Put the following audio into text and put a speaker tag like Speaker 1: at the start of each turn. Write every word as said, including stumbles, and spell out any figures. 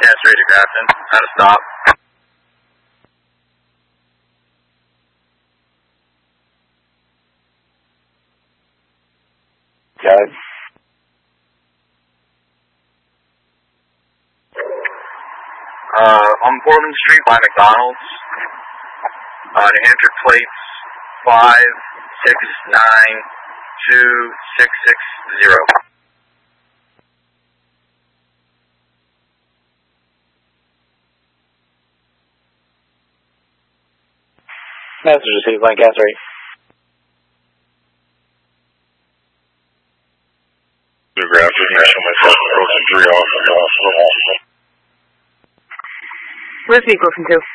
Speaker 1: Gas Radio Grafton. How to stop.
Speaker 2: Guys.
Speaker 1: Uh, on Portland Street by McDonald's. Uh, New Hampshire plates five six nine two six six zero.
Speaker 2: Message received, line gas rate.
Speaker 3: New Grafton, show myself approaching three off and off.
Speaker 4: Where's vehicle from two?